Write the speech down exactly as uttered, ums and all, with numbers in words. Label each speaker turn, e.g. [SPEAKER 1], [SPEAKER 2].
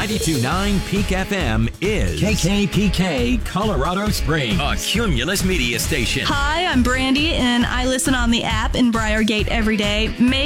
[SPEAKER 1] ninety-two point nine Peak F M is
[SPEAKER 2] K K P K Colorado Springs,
[SPEAKER 1] a Cumulus media station.
[SPEAKER 3] Hi, I'm Brandy, and I listen on the app in Briargate every day. Make